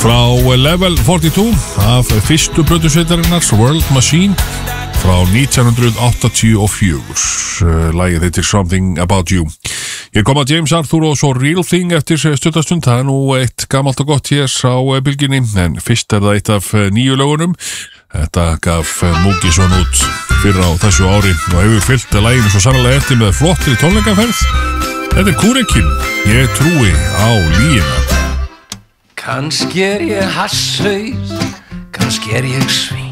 Frá Level 42 af fyrstu plötusveitarinnar World Machine frá 1984. Lagið heitir Something About You. Ég kom að James Arthur og svo Real Thing eftir stuttastund. Það nú eitt gamalt og gott hér á bylginni, en fyrst það eitt af nýju lögunum. Þetta gaf Múkisson út fyrr á þessu ári og hefur fyllt laginu svo sannlega eftir með flottri tónleikaferð. Þetta Kúrekin, ég trúi á lygina. Kannski ég hasshaus, kannski ég svín.